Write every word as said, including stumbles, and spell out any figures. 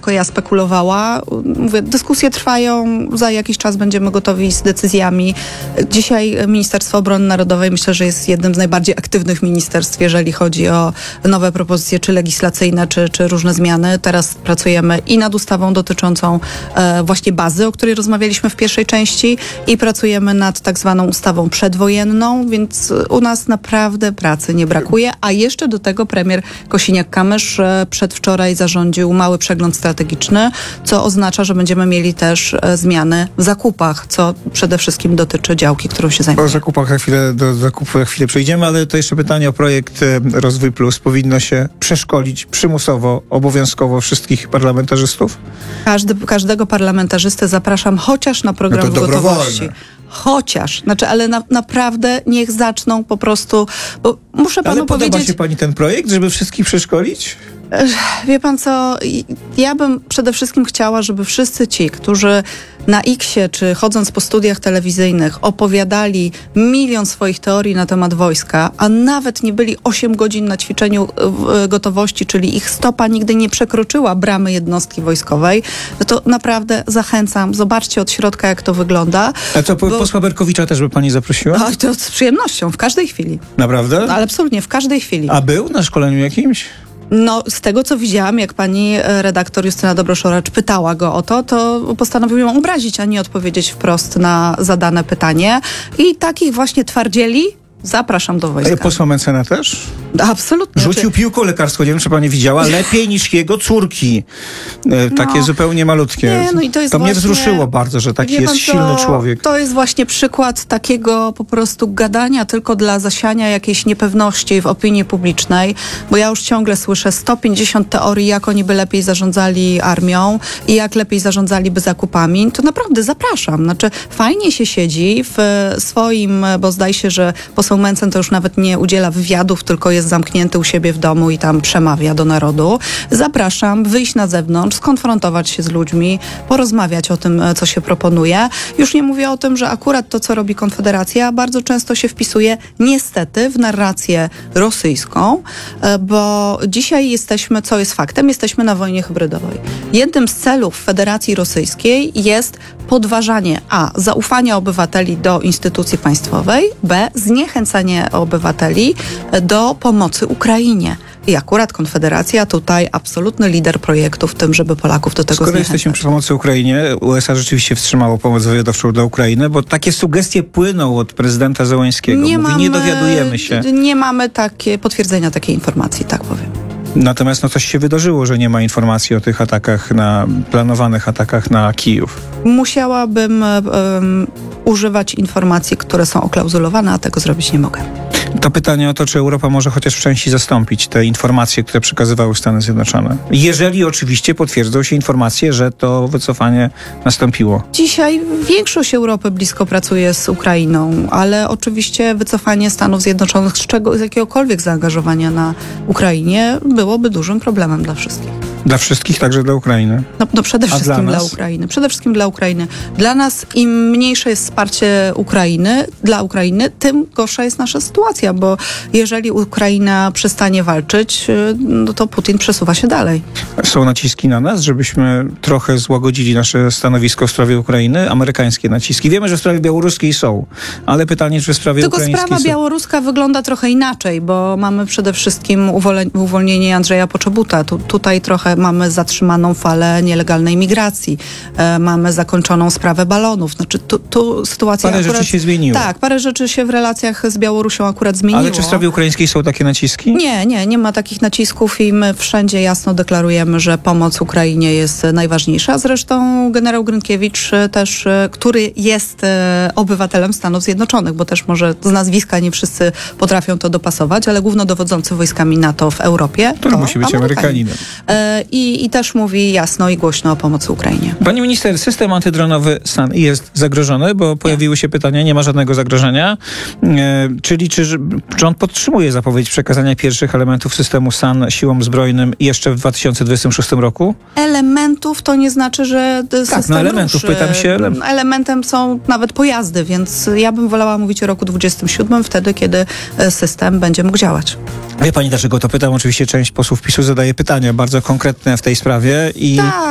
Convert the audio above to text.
jako ja spekulowała. Mówię, dyskusje trwają, za jakiś czas będziemy gotowi z decyzjami. Dzisiaj Ministerstwo Obrony Narodowej myślę, że jest jednym z najbardziej aktywnych ministerstw, jeżeli chodzi o nowe propozycje, czy legislacyjne, czy, czy różne zmiany. Teraz pracujemy i nad ustawą dotyczącą e, właśnie bazy, o której rozmawialiśmy w pierwszej części, i pracujemy nad tak zwaną ustawą przedwojenną, więc u nas naprawdę pracy nie brakuje, a jeszcze do tego premier Kosiniak-Kamysz e, przedwczoraj zarządził mały przegląd strategiczny, co oznacza, że będziemy mieli też e, zmiany w zakupach, co przede wszystkim dotyczy działki, którą się zajmujemy. O zakupach za chwilę, do zakupów za chwilę przejdziemy, ale to jeszcze pytanie o projekt e, Rozwój Plus. Powinno się przeszkolić przymusowo, obowiązkowo wszystkich parlamentarzystów? Każdy, każdego parlamentarzystę zapraszam chociaż na program No to gotowości. Chociaż, znaczy, ale na, naprawdę niech zaczną po prostu, bo muszę panu ale podoba powiedzieć... się pani ten projekt, żeby wszystkich przeszkolić? Wie pan co, ja bym przede wszystkim chciała, żeby wszyscy ci, którzy na X-ie czy chodząc po studiach telewizyjnych opowiadali milion swoich teorii na temat wojska, a nawet nie byli osiem godzin na ćwiczeniu gotowości, czyli ich stopa nigdy nie przekroczyła bramy jednostki wojskowej, no to naprawdę zachęcam, zobaczcie od środka, jak to wygląda. A co, bo... posła Berkowicza też by pani zaprosiła? A, to z przyjemnością, w każdej chwili. Naprawdę? No, ale absolutnie, w każdej chwili. A był na szkoleniu jakimś? No, z tego co widziałam, jak pani redaktor Justyna Dobroszoracz pytała go o to, to postanowił ją obrazić, a nie odpowiedzieć wprost na zadane pytanie. I takich właśnie twardzieli zapraszam do wojska. Posła Mencena też? Absolutnie. Rzucił piłką lekarską, nie wiem, czy pani widziała, lepiej niż jego córki. E, takie no, zupełnie malutkie. Nie, no i to jest to mnie właśnie, wzruszyło bardzo, że taki jest pan, silny to, człowiek. To jest właśnie przykład takiego po prostu gadania tylko dla zasiania jakiejś niepewności w opinii publicznej, bo ja już ciągle słyszę sto pięćdziesiąt teorii, jak oni by lepiej zarządzali armią i jak lepiej zarządzaliby zakupami. To naprawdę zapraszam. Znaczy, fajnie się siedzi w swoim, bo zdaje się, że poseł Mencen to już nawet nie udziela wywiadów, tylko jest zamknięty u siebie w domu i tam przemawia do narodu. Zapraszam, wyjść na zewnątrz, skonfrontować się z ludźmi, porozmawiać o tym, co się proponuje. Już nie mówię o tym, że akurat to, co robi Konfederacja, bardzo często się wpisuje niestety w narrację rosyjską, bo dzisiaj jesteśmy, co jest faktem, jesteśmy na wojnie hybrydowej. Jednym z celów Federacji Rosyjskiej jest podważanie a. zaufania obywateli do instytucji państwowej, b. zniechęcanie obywateli do pomocy Ukrainie. I akurat Konfederacja tutaj absolutny lider projektu w tym, żeby Polaków do tego Skoro zniechęcać. jesteśmy przy pomocy Ukrainie, U S A rzeczywiście wstrzymało pomoc wywiadowczą dla Ukrainy, bo takie sugestie płyną od prezydenta Zełenskiego. Nie Mówi, mamy, nie dowiadujemy się. Nie mamy takie potwierdzenia takiej informacji, tak powiem. Natomiast no, coś się wydarzyło, że nie ma informacji o tych atakach, na planowanych atakach na Kijów. Musiałabym um, używać informacji, które są oklauzulowane, a tego zrobić nie mogę. To pytanie o to, czy Europa może chociaż w części zastąpić te informacje, które przekazywały Stany Zjednoczone. Jeżeli oczywiście potwierdzą się informacje, że to wycofanie nastąpiło. Dzisiaj większość Europy blisko pracuje z Ukrainą, ale oczywiście wycofanie Stanów Zjednoczonych z, czego, z jakiegokolwiek zaangażowania na Ukrainie byłoby dużym problemem dla wszystkich. Dla wszystkich, także dla Ukrainy. No, no przede wszystkim dla, dla Ukrainy. Przede wszystkim dla Ukrainy. Dla nas im mniejsze jest wsparcie Ukrainy, dla Ukrainy, tym gorsza jest nasza sytuacja, bo jeżeli Ukraina przestanie walczyć, no to Putin przesuwa się dalej. Są naciski na nas, żebyśmy trochę złagodzili nasze stanowisko w sprawie Ukrainy? Amerykańskie naciski. Wiemy, że w sprawie białoruskiej są, ale pytanie, czy w sprawie Tylko ukraińskiej sprawa są... białoruska wygląda trochę inaczej, bo mamy przede wszystkim uwolnienie Andrzeja Poczobuta. Tu, tutaj trochę mamy zatrzymaną falę nielegalnej migracji. E, mamy zakończoną sprawę balonów. Znaczy tu, tu sytuacja Parę akurat... rzeczy się zmieniło. Tak, parę rzeczy się w relacjach z Białorusią akurat zmieniło. Ale czy w sprawie ukraińskiej są takie naciski? Nie, nie, nie ma takich nacisków i my wszędzie jasno deklarujemy, że pomoc Ukrainie jest najważniejsza. Zresztą generał Grynkiewicz też, który jest obywatelem Stanów Zjednoczonych, bo też może z nazwiska nie wszyscy potrafią to dopasować, ale głównodowodzący wojskami NATO w Europie to, to musi być Amerykaninem. I, I też mówi jasno i głośno o pomocy Ukrainie. Pani minister, system antydronowy S A N jest zagrożony, bo pojawiły się pytania, nie ma żadnego zagrożenia. E, czyli czy rząd podtrzymuje zapowiedź przekazania pierwszych elementów systemu S A N siłom zbrojnym jeszcze w dwa tysiące dwudziestym szóstym roku? Elementów to nie znaczy, że system Tak, no elementów, ruszy. pytam się. Elementem są nawet pojazdy, więc ja bym wolała mówić o roku dwudziestym siódmym, wtedy, kiedy system będzie mógł działać. Wie pani, dlaczego to pytam? Oczywiście część posłów PiSu zadaje pytania bardzo konkretne w tej sprawie i... Tak.